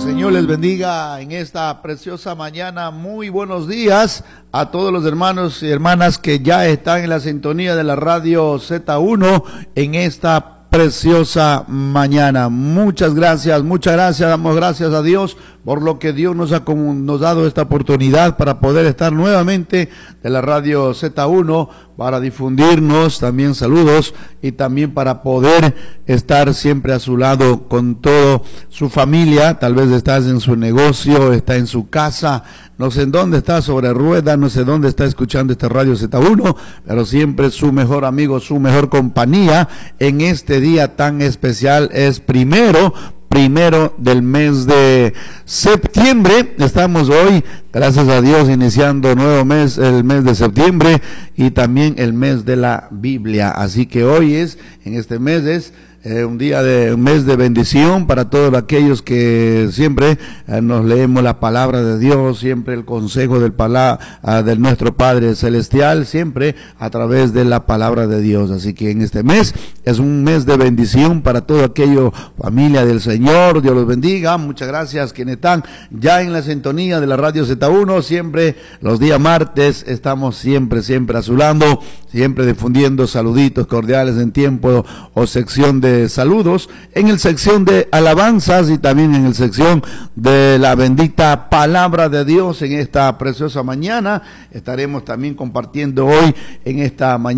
Señor les bendiga en esta preciosa mañana. Muy buenos días a todos los hermanos y hermanas que ya están en la sintonía de la radio Z1 en esta preciosa mañana. Muchas gracias, damos gracias a Dios por lo que Dios nos ha dado esta oportunidad para poder estar nuevamente de la radio Z1 para difundirnos, también saludos y también para poder estar siempre a su lado con toda su familia. Tal vez estás en su negocio, está en su casa, no sé en dónde está, sobre ruedas, no sé dónde está escuchando esta radio Z1, pero siempre su mejor amigo, su mejor compañía en este día tan especial es primero del mes de septiembre. Estamos hoy, gracias a Dios, iniciando nuevo mes, el mes de septiembre y también el mes de la Biblia. Así que hoy en este mes es un mes de bendición para todos aquellos que siempre nos leemos la palabra de Dios, siempre el consejo de nuestro Padre Celestial, siempre a través de la palabra de Dios. Así que en este mes es un mes de bendición para todo aquello, familia del Señor. Dios los bendiga. Muchas gracias quienes están ya en la sintonía de la radio Z1. Siempre los días martes estamos siempre a su lado, siempre difundiendo saluditos cordiales en tiempo o sección de saludos, en el sección de alabanzas y también en el sección de la bendita palabra de Dios. En esta preciosa mañana estaremos también compartiendo hoy en esta mañana